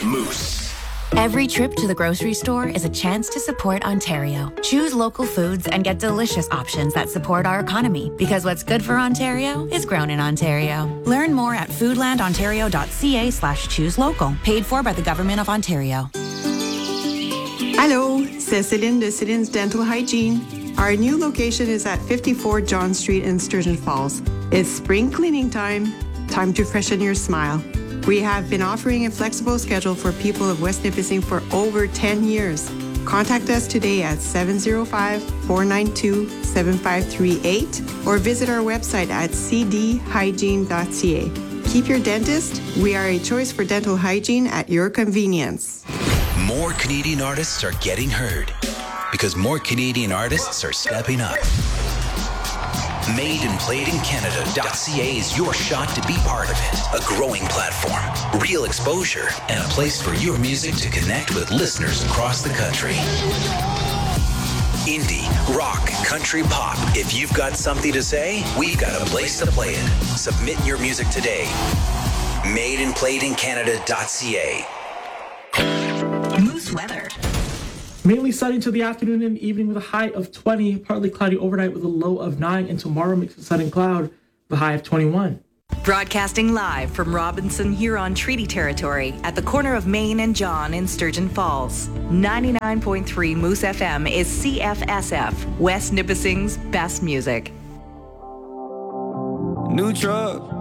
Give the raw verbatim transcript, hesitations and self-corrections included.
Moose. Every trip to the grocery store is a chance to support Ontario. Choose local foods and get delicious options that support our economy, because what's good for Ontario is grown in Ontario. Learn more at foodlandontario.ca slash choose local. Paid for by the Government of Ontario. Hello, c'est Céline de Céline's Dental Hygiene. Our new location is at fifty-four John Street in Sturgeon Falls. It's spring cleaning time. Time to freshen your smile. We have been offering a flexible schedule for people of West Nipissing for over ten years. Contact us today at seven oh five, four nine two, seven five three eight or visit our website at c d hygiene dot c a. Keep your dentist. We are a choice for dental hygiene at your convenience. More Canadian artists are getting heard because more Canadian artists are stepping up. made and played in Canada dot c a is your shot to be part of it. A growing platform, real exposure, and a place for your music to connect with listeners across the country. Indie, rock, country, pop. If you've got something to say, we've got a place to play it. Submit your music today. made and played in Canada dot c a. Moose weather. Mainly sunny until the afternoon and evening with a high of twenty. Partly cloudy overnight with a low of nine. And tomorrow mix of sun and cloud with a high of twenty-one. Broadcasting live from Robinson Huron Treaty Territory at the corner of Main and John in Sturgeon Falls. ninety-nine point three Moose F M is C F S F, West Nipissing's best music. New truck.